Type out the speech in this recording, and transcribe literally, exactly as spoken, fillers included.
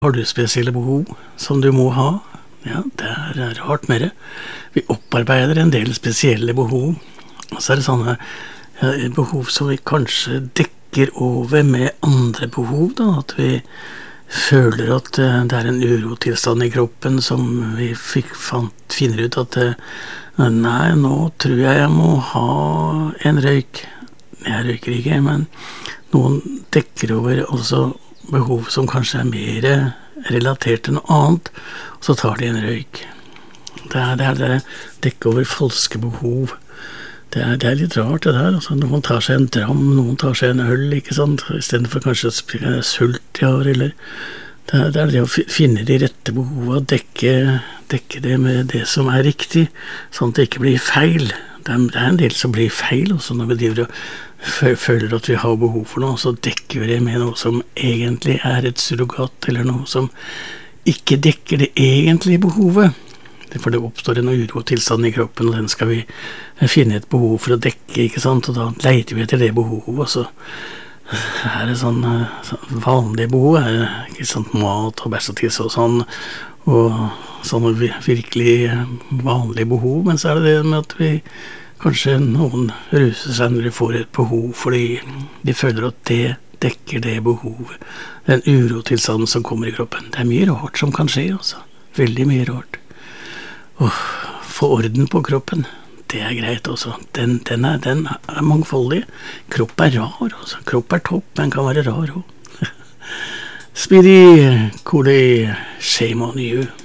Har du spesielle behov som du må ha? Ja, det er rart med det. Vi opparbeider en del spesielle behov, og så er det sånne ja, behov som vi kanskje dekker over med andre behov, da, at vi føler at uh, det er en urotilstand i kroppen som vi fikk, fant, finner ut at uh, nei, nå tror jeg jeg må ha en røyk. Jeg røyker ikke, men noen dekker over også behov som kanskje er mer relatert til noe annet, og så tar de en røyk. Det er det, er det dekker over falske behov. Det er, det er litt rart det der. Altså, noen tar seg en dram, noen tar seg en øl, ikke sant? I stedet for kanskje å spille sult de har, eller det er, det er det å finne de rette behovene, dekke, dekke det med det som er riktig, sånn at det ikke blir feil. Det er, det er en del som blir feil, også når vi driver og føler at vi har behov for noe, så dekker vi det med noe som egentlig er et surrogat, eller noe som ikke dekker det egentlige behovet. For det oppstår en urotilstand i kroppen, og den skal vi finne et behov for å dekke, ikke sant? Og da leter vi etter det behovet, og så er det sånn, sånn vanlige behov, er det, ikke sant, mat og bæsj og tiss og sånn, og sånne virkelig vanlige behov, men så er det det med at vi kanskje noen ruser seg når de får et behov, fordi de føler at det dekker det behovet, den urotilstanden som kommer i kroppen. Det er mye rart som kan skje, altså. Veldig mye rart. Åh, få orden på kroppen, det er greit også. Den, den, er, den er mangfoldig. Kropp er rar, altså. Kropp er topp, men kan være rar også. Speedy, Cody, shame on you.